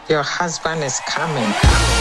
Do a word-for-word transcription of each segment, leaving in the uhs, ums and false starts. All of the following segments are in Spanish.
Your husband is coming.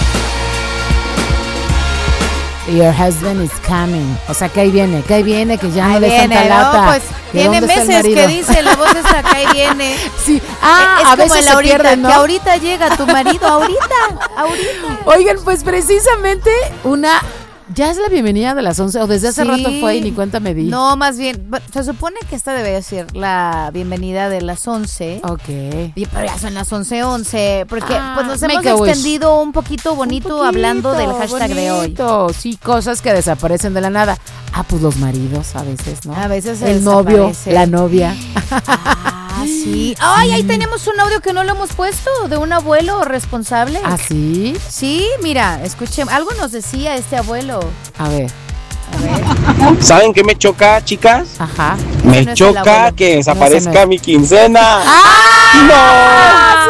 Your husband is coming. O sea, que ahí viene, que ahí viene, que ya no le viene, tanta lata. ¿no? Pues tiene meses que dice la voz esa que ahí viene. Sí. Ah, es a como veces el se ahorita, pierde, ¿no? que ahorita llega tu marido, ahorita, ahorita. Oigan, pues precisamente una... Ya es la bienvenida de las once, o desde hace Sí. rato fue y ni cuenta me di. No, más bien, se supone que esta debe ser la bienvenida de las once. Ok. Y, pero ya son las once once, porque Ah, pues nos make hemos a wish. extendido un poquito bonito Un poquito, hablando del hashtag de hoy. bonito. Sí, cosas que desaparecen de la nada. Ah, pues los maridos a veces, ¿no? A veces se el novio, desaparece. la novia. Ah, sí. Ay, ahí tenemos un audio que no lo hemos puesto de un abuelo responsable. ¿Ah, sí? Sí, mira, escuchen, algo nos decía este abuelo. A ver. A ver. ¿Saben qué me choca, chicas? Ajá. Me no es el choca abuelo. que No, desaparezca ese no es. mi quincena. ¡Ah!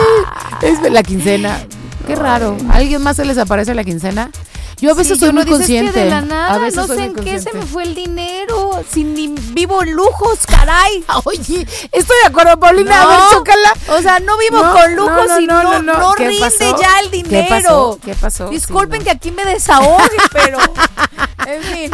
Sí. Es la quincena. Qué raro. ¿A alguien más se les aparece la quincena? Yo a veces Sí, soy yo muy no dices consciente. que de la nada, a veces no soy sé muy en qué se consciente. me fue el dinero. Sin ni vivo lujos, caray. Oye, estoy de acuerdo, Paulina. A ver, No, chócala. O sea, no vivo No, con lujos no, no, y no, no, no, no. no ¿Qué rinde pasó? ya el ¿Qué dinero. pasó? ¿Qué pasó? Disculpen Sí, no. que aquí me desahogue, pero en fin.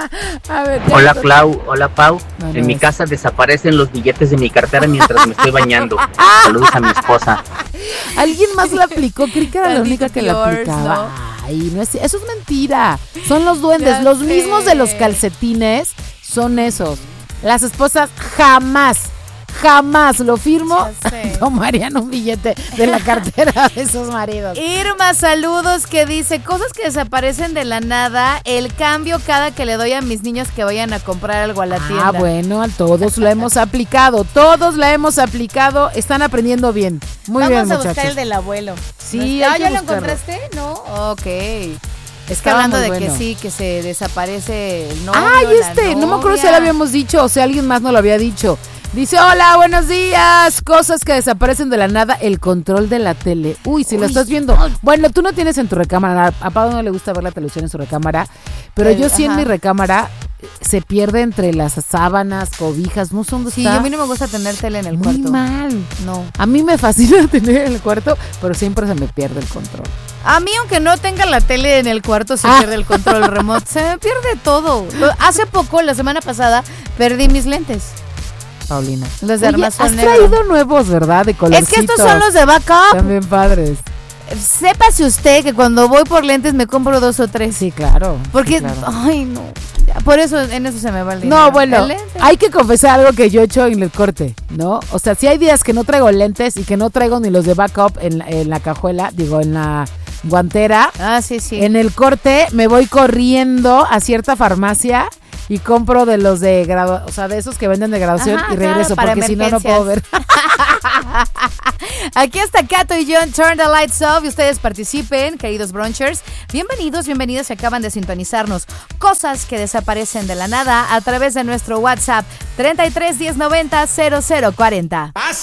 A ver, ya Hola no- Clau, hola Pau. No, no en mi es. casa desaparecen los billetes de mi cartera mientras me estoy bañando. Saludos a mi esposa. Alguien más la aplicó, creí que era la única que la Yours, aplicaba. Ay, no es, eso es mentira. Son los duendes, Ya los sé. mismos de los calcetines son esos. Las esposas jamás, jamás, lo firmo, Ya sé. tomarían un billete de la cartera de esos maridos. Irma, saludos, que dice cosas que desaparecen de la nada. El cambio cada que le doy a mis niños que vayan a comprar algo a la tienda. Ah, bueno, a todos lo hemos aplicado, todos la hemos aplicado, están aprendiendo bien. Muy Vamos bien, a muchachos. buscar el del abuelo. Sí, ¿No está? hay que ¿Ya lo buscarlo. encontraste? No. Ok. Es que Estaba hablando muy de que bueno. sí, que se desaparece el novio. Ay, la este, no me acuerdo si novia. ya lo habíamos dicho o si alguien más no lo había dicho. Dice, hola, buenos días. Cosas que desaparecen de la nada, el control de la tele. Uy, si lo Uy, estás viendo. Bueno, tú no tienes en tu recámara. A Pablo no le gusta ver la televisión en su recámara. Pero El- yo sí en ajá. mi recámara eh, se pierde entre las sábanas, cobijas. No sé dónde Sí, está. a mí no me gusta tener tele en el Muy cuarto. mal. No. A mí me fascina tener en el cuarto, pero siempre se me pierde el control. A mí, aunque no tenga la tele en el cuarto, se Ah. pierde el control remoto. Se me pierde todo. Lo- Hace poco, la semana pasada, perdí mis lentes. Paulina. Los de Oye, armazón has negro. traído nuevos, ¿verdad? De Es colorcitos. que estos son los de backup. También padres. Sépase usted que cuando voy por lentes me compro dos o tres. Sí, claro. Porque, sí, claro. ay, no. Ya, por eso, en eso se me va el dinero. No, bueno, El lente. hay que confesar algo que yo he hecho en el corte, ¿no? O sea, si hay días que no traigo lentes y que no traigo ni los de backup en, la- en la cajuela, digo, en la guantera, Ah, sí, sí. en el corte me voy corriendo a cierta farmacia y compro de los de gradu, o sea, de esos que venden de graduación Ajá, y regreso, claro, para porque si no, no puedo ver. Aquí está Cato y John, Turn the Lights Off, y ustedes participen, queridos brunchers. Bienvenidos, bienvenidas, si acaban de sintonizarnos. Cosas que desaparecen de la nada a través de nuestro WhatsApp treinta y tres diez noventa cero cero cuarenta.